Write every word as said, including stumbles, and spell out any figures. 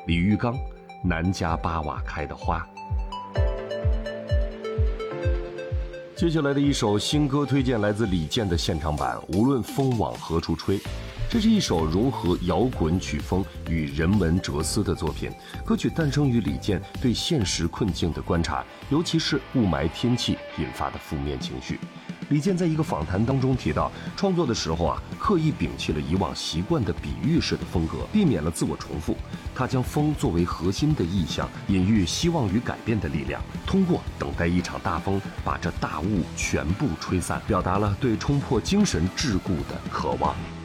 李玉刚，南家八瓦开的花。接下来的一首新歌推荐来自李健的现场版《无论风往何处吹》，这是一首融合摇滚曲风与人文哲思的作品。歌曲诞生于李健对现实困境的观察，尤其是雾霾天气引发的负面情绪。李健在一个访谈当中提到，创作的时候啊，刻意摒弃了以往习惯的比喻式的风格，避免了自我重复。他将风作为核心的意象，隐喻希望与改变的力量，通过等待一场大风把这大雾全部吹散，表达了对冲破精神桎梏的渴望。